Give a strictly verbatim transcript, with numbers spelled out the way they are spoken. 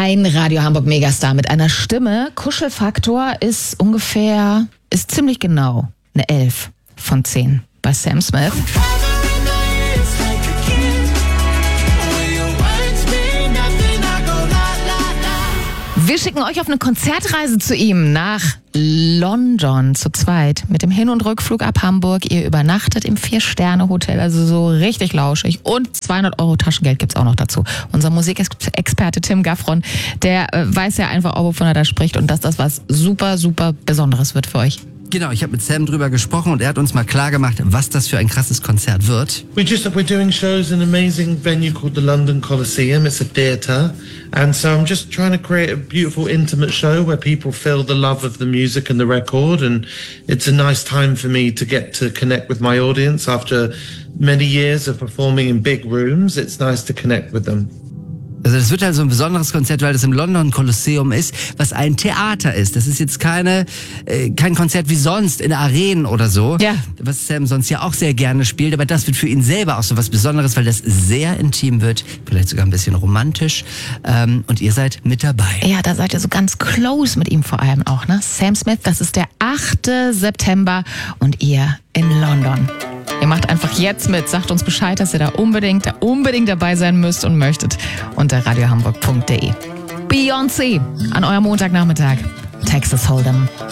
Ein Radio Hamburg Megastar mit einer Stimme. Kuschelfaktor ist ungefähr, ist ziemlich genau eine elf von zehn bei Sam Smith. Wir schicken euch auf eine Konzertreise zu ihm nach London zu zweit mit dem Hin- und Rückflug ab Hamburg. Ihr übernachtet im Vier-Sterne-Hotel, also so richtig lauschig. Und zweihundert Euro Taschengeld gibt's auch noch dazu. Unser Musikexperte Tim Gaffron, der äh, weiß ja einfach auch, wovon er da spricht und dass das was super, super Besonderes wird für euch. Genau, ich habe mit Sam drüber gesprochen und er hat uns mal klar gemacht, was das für ein krasses Konzert wird. We just we're doing shows in an amazing venue called the London Coliseum. It's a theatre, and so I'm just trying to create a beautiful, intimate show where people feel the love of the music and the record, and it's a nice time for me to get to connect with my audience after many years of performing in big rooms. It's nice to connect with them. Also das wird halt so ein besonderes Konzert, weil das im London Kolosseum ist, was ein Theater ist. Das ist jetzt keine äh, kein Konzert wie sonst in Arenen oder so, ja. was Sam sonst ja auch sehr gerne spielt. Aber das wird für ihn selber auch so was Besonderes, weil das sehr intim wird, vielleicht sogar ein bisschen romantisch. Ähm, und ihr seid mit dabei. Ja, da seid ihr so ganz close mit ihm vor allem auch, ne? Sam Smith, das ist der achte September und ihr in London. Ihr macht einfach jetzt mit, sagt uns Bescheid, dass ihr da unbedingt, da unbedingt dabei sein müsst und möchtet unter radiohamburg punkt de. Beyoncé an eurem Montagnachmittag. Texas Hold'em.